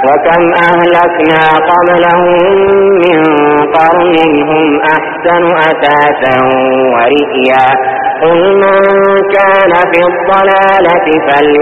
وكم أهلكنا قبلهم من قرن هم أحسن أثاثا ورئيا قل من كان في الضلالة فليعلم